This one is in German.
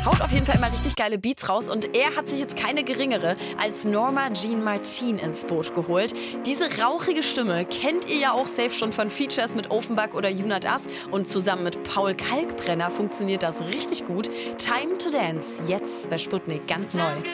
Haut auf jeden Fall immer richtig geile Beats raus und er hat sich jetzt keine geringere als Norma Jean Martin ins Boot geholt. Diese rauchige Stimme kennt ihr ja auch safe schon von Features mit Offenbach oder Junat As und zusammen mit Paul Kalkbrenner funktioniert das richtig gut. Time to Dance, jetzt bei Sputnik ganz neu.